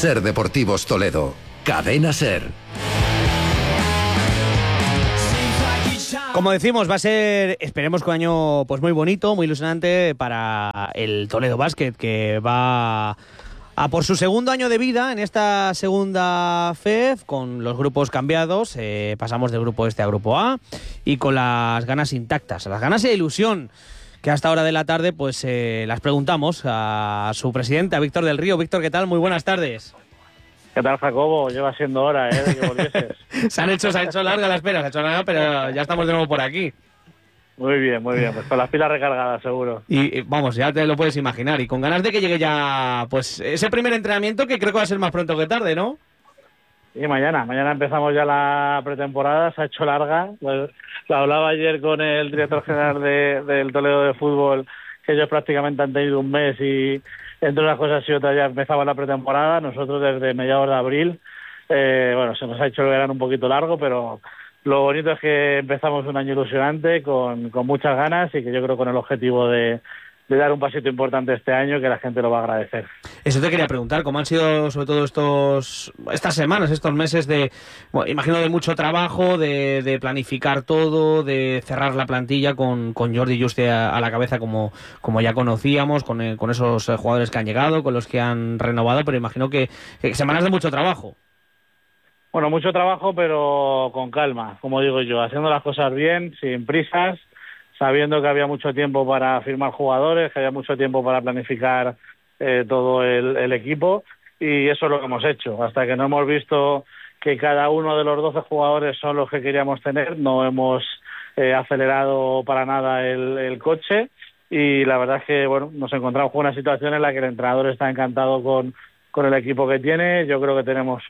Ser Deportivos Toledo. Cadena Ser. Como decimos, va a ser, esperemos que un año pues muy bonito, muy ilusionante para el Toledo Basket, que va a por su segundo año de vida en esta segunda FEF, con los grupos cambiados. Pasamos del grupo este a grupo A y con las ganas intactas, las ganas e ilusión que hasta hora de la tarde pues las preguntamos a su presidente, a Víctor del Río. Víctor, ¿qué tal? Muy buenas tardes. ¿Qué tal, Jacobo? Lleva siendo hora, de que volvieses. se ha hecho larga la espera, pero ya estamos de nuevo por aquí. Muy bien, pues con las pilas recargadas, seguro. Y vamos, ya te lo puedes imaginar, y con ganas de que llegue ya pues ese primer entrenamiento, que creo que va a ser más pronto que tarde, ¿no? Y mañana empezamos ya la pretemporada, se ha hecho larga. Pues, lo hablaba ayer con el director general del Toledo de Fútbol, que ellos prácticamente han tenido un mes y entre unas cosas y otras ya empezaba la pretemporada. Nosotros desde mediados de abril, se nos ha hecho el verano un poquito largo, pero lo bonito es que empezamos un año ilusionante, con muchas ganas, y que yo creo con el objetivo de dar un pasito importante este año, que la gente lo va a agradecer. Eso te quería preguntar, ¿cómo han sido sobre todo estas semanas, estos meses imagino de mucho trabajo, de planificar todo, de cerrar la plantilla con Jordi Juste a la cabeza como ya conocíamos, con esos jugadores que han llegado, con los que han renovado, pero imagino que semanas de mucho trabajo? Bueno, mucho trabajo, pero con calma, como digo yo, haciendo las cosas bien, sin prisas, sabiendo que había mucho tiempo para firmar jugadores, que había mucho tiempo para planificar todo el equipo, y eso es lo que hemos hecho. Hasta que no hemos visto que cada uno de los 12 jugadores son los que queríamos tener, no hemos acelerado para nada el coche, y la verdad es que nos encontramos con una situación en la que el entrenador está encantado con el equipo que tiene. Yo creo que tenemos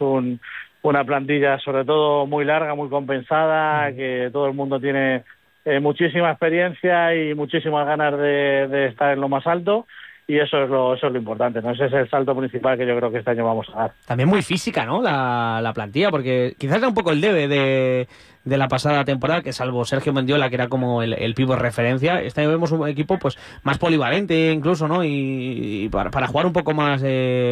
una plantilla sobre todo muy larga, muy compensada, que todo el mundo tiene muchísima experiencia y muchísimas ganas de estar en lo más alto, y eso es lo importante, ¿no? Ese es el salto principal que yo creo que este año vamos a dar. También muy física, ¿no?, la plantilla, porque quizás era un poco el debe de la pasada temporada, que salvo Sergio Mendiola, que era como el pívot referencia, este año vemos un equipo pues más polivalente incluso, ¿no?, y para jugar un poco más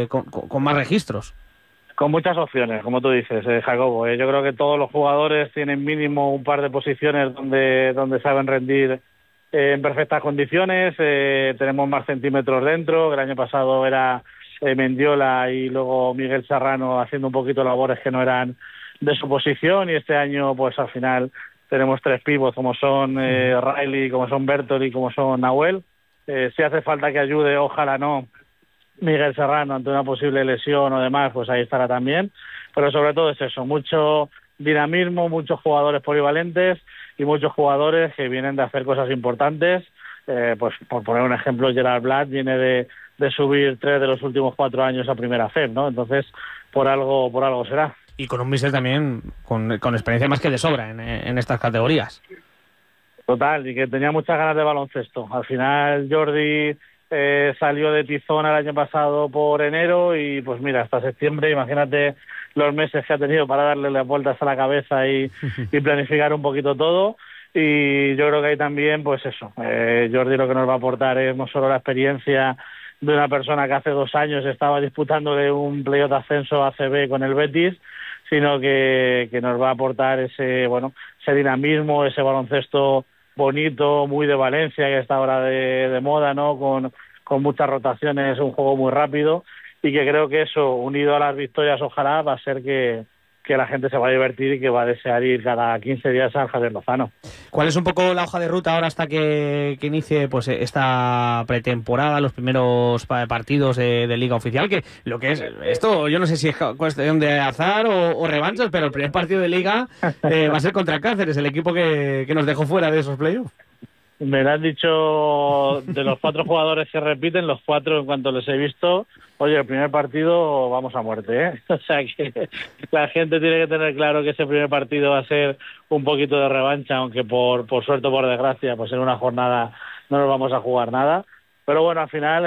con más registros. Con muchas opciones, como tú dices, Jacobo. Yo creo que todos los jugadores tienen mínimo un par de posiciones donde saben rendir en perfectas condiciones. Tenemos más centímetros dentro. El año pasado era Mendiola y luego Miguel Serrano haciendo un poquito labores que no eran de su posición, y este año pues al final tenemos 3 pivots, como son Riley, como son Bertol y como son Nahuel. Si hace falta que ayude, ojalá no, Miguel Serrano ante una posible lesión o demás, pues ahí estará también. Pero sobre todo es eso, mucho dinamismo, muchos jugadores polivalentes y muchos jugadores que vienen de hacer cosas importantes. Pues por poner un ejemplo, Gerard Blatt viene de subir 3 de los últimos 4 años a primera FEF, ¿no? Entonces, por algo será. Y con un míster también con experiencia más que de sobra en estas categorías. Total, y que tenía muchas ganas de baloncesto. Al final Jordi salió de Tizón el año pasado por enero, y pues mira, hasta septiembre, imagínate los meses que ha tenido para darle las vueltas a la cabeza y planificar un poquito todo. Y yo creo que ahí también, pues eso, Jordi lo que nos va a aportar es no solo la experiencia de una persona que hace 2 años estaba disputándole un playoff de ascenso a ACB con el Betis, sino que nos va a aportar ese dinamismo, ese baloncesto bonito, muy de Valencia, que está ahora de moda, ¿no? Con muchas rotaciones, un juego muy rápido, y que creo que eso, unido a las victorias, ojalá, va a ser que la gente se va a divertir y que va a desear ir cada 15 días al Javier Lozano. ¿Cuál es un poco la hoja de ruta ahora hasta que inicie pues esta pretemporada, los primeros partidos de Liga Oficial? Que lo que es esto, yo no sé si es cuestión de azar o revanchas, pero el primer partido de Liga va a ser contra Cáceres, el equipo que nos dejó fuera de esos playoffs. Me lo han dicho de los 4 jugadores que repiten, los 4 en cuanto les he visto, oye, el primer partido vamos a muerte, ¿eh? O sea que la gente tiene que tener claro que ese primer partido va a ser un poquito de revancha, aunque por suerte o por desgracia, pues en una jornada no nos vamos a jugar nada. Pero bueno, al final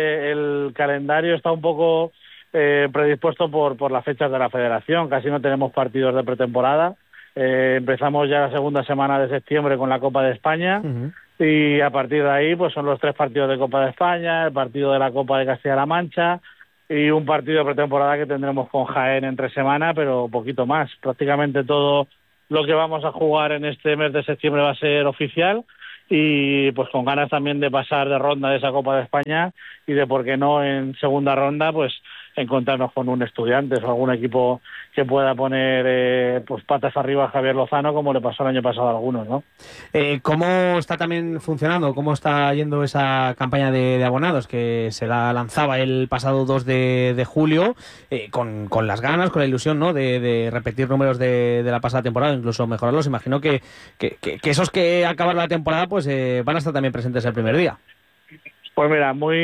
el calendario está un poco predispuesto por las fechas de la federación, casi no tenemos partidos de pretemporada. Empezamos ya la segunda semana de septiembre con la Copa de España. Y a partir de ahí pues son los 3 partidos de Copa de España, el partido de la Copa de Castilla-La Mancha, y un partido de pretemporada que tendremos con Jaén entre semana, pero poquito más. Prácticamente todo lo que vamos a jugar en este mes de septiembre va a ser oficial, y pues con ganas también de pasar de ronda de esa Copa de España y de, por qué no, en segunda ronda pues encontrarnos con un Estudiantes o algún equipo que pueda poner pues patas arriba a Javier Lozano, como le pasó el año pasado a algunos, ¿no? ¿Cómo está también funcionando? ¿Cómo está yendo esa campaña de abonados que se la lanzaba el pasado 2 de julio, con las ganas, con la ilusión, ¿no?, de repetir números de la pasada temporada, incluso mejorarlos? Imagino que esos que acaban la temporada pues van a estar también presentes el primer día. Pues mira, muy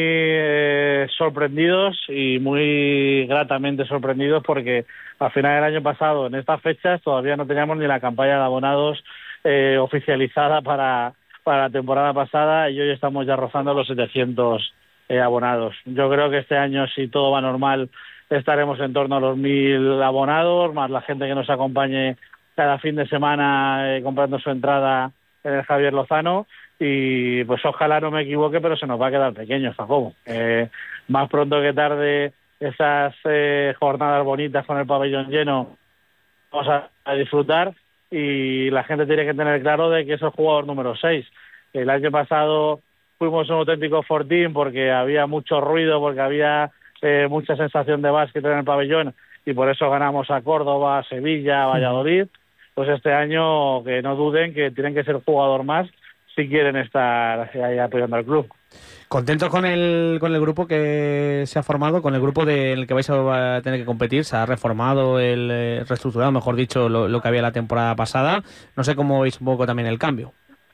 sorprendidos y muy gratamente sorprendidos, porque al final del año pasado, en estas fechas, todavía no teníamos ni la campaña de abonados oficializada para la temporada pasada, y hoy estamos ya rozando los 700 abonados. Yo creo que este año, si todo va normal, estaremos en torno a los 1.000 abonados, más la gente que nos acompañe cada fin de semana comprando su entrada en el Javier Lozano. Y pues ojalá no me equivoque, pero se nos va a quedar pequeño, Jacobo. Más pronto que tarde, esas jornadas bonitas con el pabellón lleno vamos a disfrutar, y la gente tiene que tener claro de que es el jugador número 6. El año pasado fuimos un auténtico fortín porque había mucho ruido, porque había mucha sensación de básquet en el pabellón, y por eso ganamos a Córdoba, a Sevilla, a Valladolid. Pues este año que no duden que tienen que ser jugador más si quieren estar ahí apoyando al club. ¿Contento con el grupo que se ha formado, con el grupo en el que vais a tener que competir? Se ha reformado, reestructurado, mejor dicho, lo que había la temporada pasada. No sé cómo veis un poco también el cambio.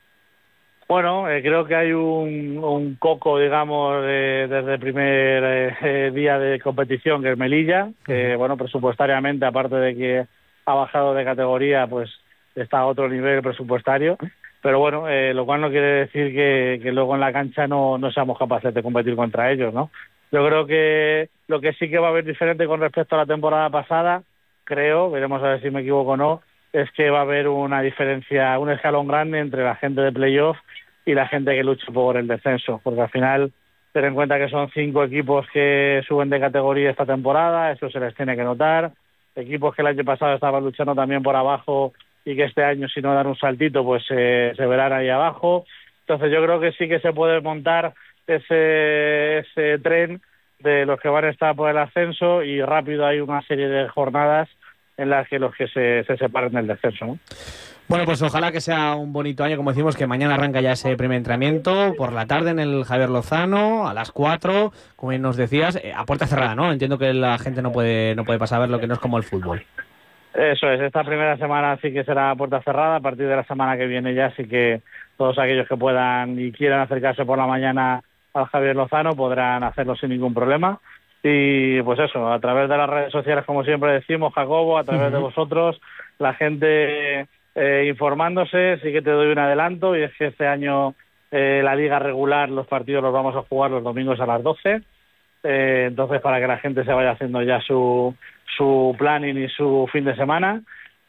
Bueno, creo que hay un coco, digamos, desde el primer día de competición, que es Melilla, que, bueno, presupuestariamente, aparte de que ha bajado de categoría, pues está a otro nivel presupuestario. Pero bueno, lo cual no quiere decir que luego en la cancha no seamos capaces de competir contra ellos, ¿no? Yo creo que lo que sí que va a haber diferente con respecto a la temporada pasada, creo, veremos a ver si me equivoco o no, es que va a haber una diferencia, un escalón grande entre la gente de playoff y la gente que lucha por el descenso, porque al final, ten en cuenta que son 5 equipos que suben de categoría esta temporada, eso se les tiene que notar, equipos que el año pasado estaban luchando también por abajo y que este año, si no dan un saltito, pues se verán ahí abajo. Entonces yo creo que sí que se puede montar ese tren de los que van a estar por el ascenso, y rápido hay una serie de jornadas en las que los que se separen del descenso, ¿no? Bueno, pues ojalá que sea un bonito año, como decimos, que mañana arranca ya ese primer entrenamiento por la tarde en el Javier Lozano a las 4, como bien nos decías, a puerta cerrada, ¿no? Entiendo que la gente no puede pasar a ver, lo que no es como el fútbol. Eso es, esta primera semana sí que será puerta cerrada. A partir de la semana que viene ya sí que todos aquellos que puedan y quieran acercarse por la mañana al Javier Lozano podrán hacerlo sin ningún problema. Y pues eso, a través de las redes sociales, como siempre decimos, Jacobo, a través de vosotros, la gente informándose. Sí que te doy un adelanto, y es que este año la liga regular, los partidos los vamos a jugar los domingos a las 12. Entonces, para que la gente se vaya haciendo ya su planning y su fin de semana.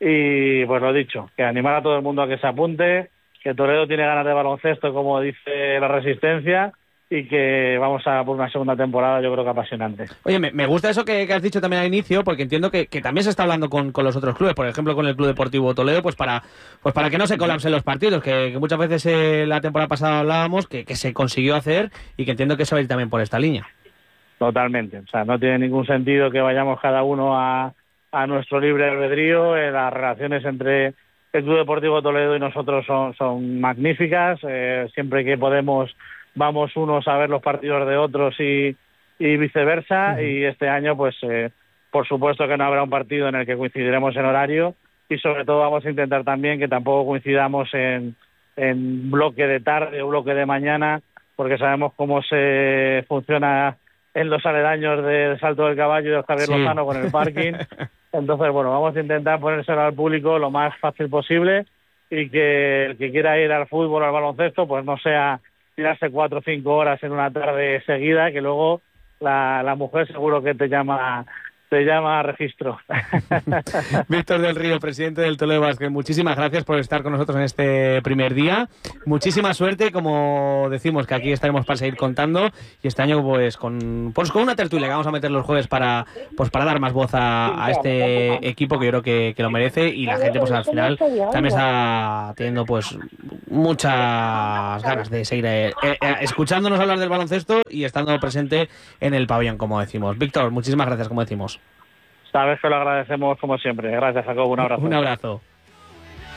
Y pues lo dicho, que animar a todo el mundo a que se apunte, que Toledo tiene ganas de baloncesto, como dice la Resistencia, y que vamos a por una segunda temporada, yo creo que apasionante. Oye, me gusta eso que has dicho también al inicio, porque entiendo que también se está hablando con los otros clubes, por ejemplo con el Club Deportivo Toledo, pues para que no se colapsen los partidos, que muchas veces la temporada pasada hablábamos que se consiguió hacer, y que entiendo que eso va a ir también por esta línea. Totalmente, o sea, no tiene ningún sentido que vayamos cada uno a nuestro libre albedrío. Las relaciones entre el Club Deportivo Toledo y nosotros son magníficas. Siempre que podemos vamos unos a ver los partidos de otros y viceversa. Y este año, pues, por supuesto que no habrá un partido en el que coincidiremos en horario, y sobre todo vamos a intentar también que tampoco coincidamos en bloque de tarde o bloque de mañana, porque sabemos cómo se funciona en los aledaños de Salto del Caballo y del Javier Lozano con el parking. Entonces, bueno, vamos a intentar ponérselo al público lo más fácil posible, y que el que quiera ir al fútbol o al baloncesto, pues no sea tirarse 4 o 5 horas en una tarde seguida, que luego la mujer seguro que te llama Se llama registro. Víctor del Río, presidente del Toledo Basket, muchísimas gracias por estar con nosotros en este primer día. Muchísima suerte, como decimos, que aquí estaremos para seguir contando. Y este año, pues con una tertulia que vamos a meter los jueves para dar más voz a este equipo, que yo creo que lo merece. Y la gente, pues al final, también está teniendo pues muchas ganas de seguir escuchándonos hablar del baloncesto y estando presente en el pabellón, como decimos. Víctor, muchísimas gracias, como decimos. Sabes que lo agradecemos como siempre. Gracias, Jacob. Un abrazo. Un abrazo.